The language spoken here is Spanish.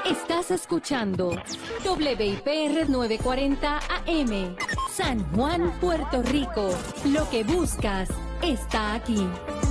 Estás escuchando WIPR 940 AM, San Juan, Puerto Rico. Lo que buscas está aquí.